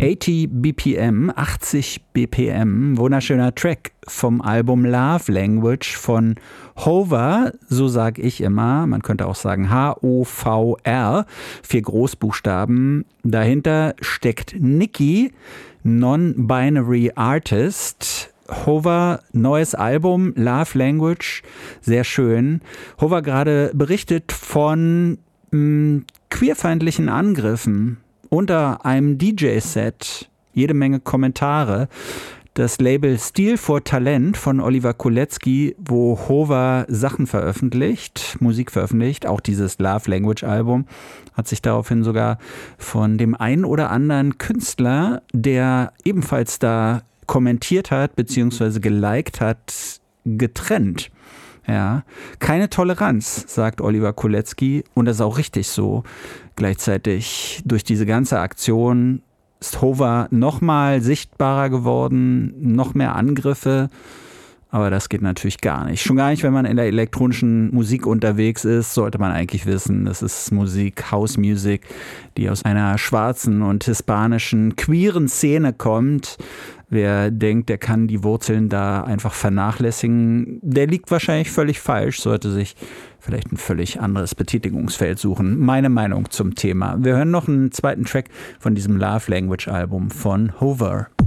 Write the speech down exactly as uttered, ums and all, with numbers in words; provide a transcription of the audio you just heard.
achtzig B P M, achtzig B P M, wunderschöner Track vom Album Love Language von Hover, so sage ich immer, man könnte auch sagen H O V R, vier Großbuchstaben. Dahinter steckt Nikki, Non-Binary Artist. Hover, neues Album, Love Language, sehr schön. Hover gerade berichtet von mh, queerfeindlichen Angriffen unter einem D J-Set, jede Menge Kommentare. Das Label Steel for Talent von Oliver Kolecki, wo Hover Sachen veröffentlicht, Musik veröffentlicht, auch dieses Love Language Album, hat sich daraufhin sogar von dem einen oder anderen Künstler, der ebenfalls da kommentiert hat, beziehungsweise geliked hat, getrennt. Ja, keine Toleranz, sagt Oliver Kolecki, und das ist auch richtig so. Gleichzeitig durch diese ganze Aktion ist Hover noch mal sichtbarer geworden, noch mehr Angriffe, aber das geht natürlich gar nicht. Schon gar nicht, wenn man in der elektronischen Musik unterwegs ist, sollte man eigentlich wissen, das ist Musik, House Music, die aus einer schwarzen und hispanischen queeren Szene kommt. Wer denkt, der kann die Wurzeln da einfach vernachlässigen, der liegt wahrscheinlich völlig falsch, sollte sich vielleicht ein völlig anderes Betätigungsfeld suchen. Meine Meinung zum Thema. Wir hören noch einen zweiten Track von diesem Love Language Album von Hover.